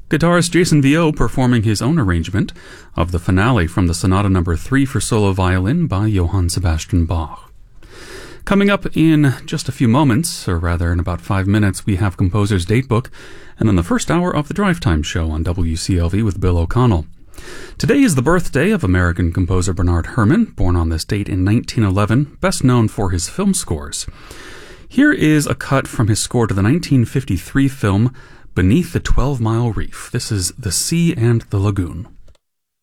Guitarist Jason Vio performing his own arrangement of the finale from the Sonata No. 3 for solo violin by Johann Sebastian Bach. Coming up in just a few moments, or rather in about 5 minutes, we have Composer's Datebook, and then the first hour of the Drive Time Show on WCLV with Bill O'Connell. Today is the birthday of American composer Bernard Herrmann, born on this date in 1911, best known for his film scores. Here is a cut from his score to the 1953 film Beneath the 12-Mile Reef. This is The Sea and the Lagoon.